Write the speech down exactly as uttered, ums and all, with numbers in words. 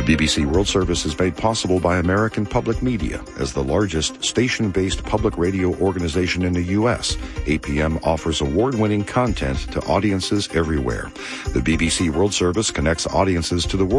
B B C World Service is made possible by American Public Media. As the largest station-based public radio organization in the U S, A P M offers award-winning content to audiences everywhere. The B B C World Service connects audiences to the world.